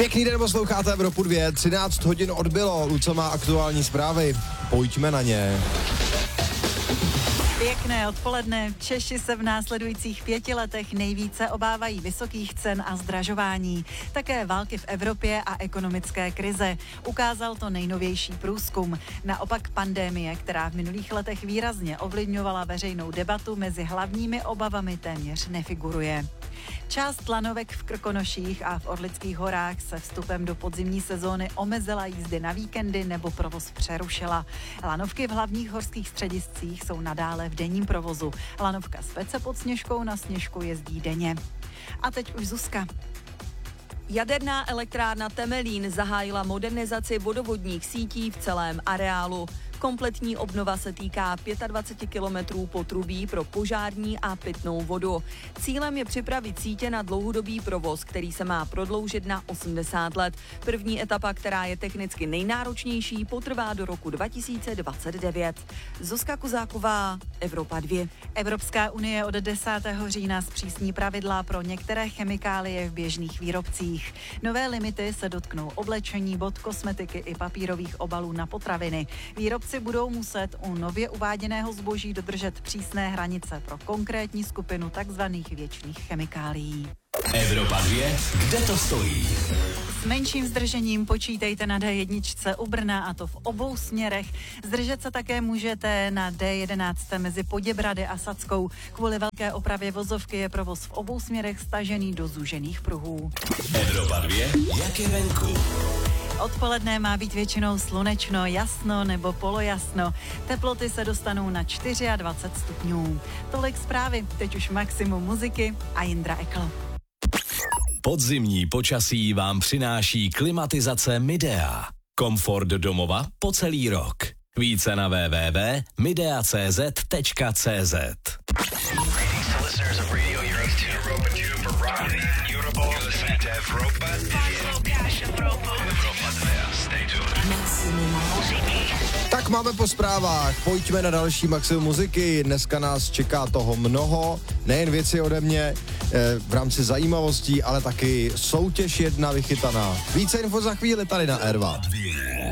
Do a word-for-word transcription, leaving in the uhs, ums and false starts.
Pěkný den, posloucháte Evropu dvě, třináct hodin odbylo, Luco má aktuální zprávy, pojďme na ně. Pěkné odpoledne. Češi se v následujících pěti letech nejvíce obávají vysokých cen a zdražování. Také války v Evropě a ekonomické krize. Ukázal to nejnovější průzkum. Naopak pandemie, která v minulých letech výrazně ovlivňovala veřejnou debatu, mezi hlavními obavami téměř nefiguruje. Část lanovek v Krkonoších a v Orlických horách se vstupem do podzimní sezóny omezila jízdy na víkendy nebo provoz přerušila. Lanovky v hlavních horských střediscích jsou nadále v denním provozu. Lanovka z Pece pod Sněžkou na Sněžku jezdí denně. A teď už Zuzka. Jaderná elektrárna Temelín zahájila modernizaci vodovodních sítí v celém areálu. Kompletní obnova se týká dvacet pět kilometrů potrubí pro požární a pitnou vodu. Cílem je připravit sítě na dlouhodobý provoz, který se má prodloužit na osmdesát let. První etapa, která je technicky nejnáročnější, potrvá do roku dva tisíce dvacet devět. Zuzka Kuzáková, Evropa dvě. Evropská unie od desátého října zpřísní pravidla pro některé chemikálie v běžných výrobcích. Nové limity se dotknou oblečení, bod, kosmetiky i papírových obalů na potraviny. Výrobci budou muset u nově uváděného zboží dodržet přísné hranice pro konkrétní skupinu takzvaných věčných chemikálií. Evropa dvě, kde to stojí? S menším zdržením počítejte na dé jedna u Brna, a to v obou směrech. Zdržet se také můžete na dé jedenáct mezi Poděbrady a Sackou. Kvůli velké opravě vozovky je provoz v obou směrech stažený do zúžených pruhů. Evropa dvě, jak je venku? Odpoledne má být většinou slunečno, jasno nebo polojasno. Teploty se dostanou na dvacet čtyři stupňů. Tolik zprávy, teď už maximum muziky a Jindra Ekl. Podzimní počasí vám přináší klimatizace Midea. Komfort domova po celý rok. Více na w w w tečka midea tečka c z tečka c z. Tak máme po zprávách, pojďme na další maximum muziky, dneska nás čeká toho mnoho, nejen věci ode mě e, v rámci zajímavostí, ale taky soutěž jedna vychytaná. Více info za chvíli tady na R dva.